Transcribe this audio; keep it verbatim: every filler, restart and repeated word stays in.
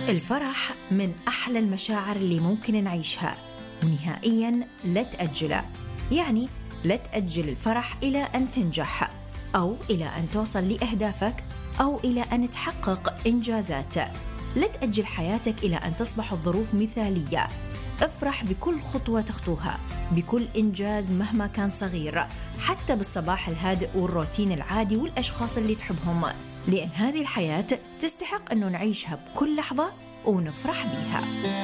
الفرح من أحلى المشاعر اللي ممكن نعيشها، ونهائياً لا تأجله. يعني لا تأجل الفرح إلى أن تنجح، أو إلى أن توصل لأهدافك، أو إلى أن تحقق إنجازات. لا تأجل حياتك إلى أن تصبح الظروف مثالية. افرح بكل خطوة تخطوها، بكل إنجاز مهما كان صغير، حتى بالصباح الهادئ والروتين العادي والأشخاص اللي تحبهم، لأن هذه الحياة تستحق أنه نعيشها بكل لحظة ونفرح بيها.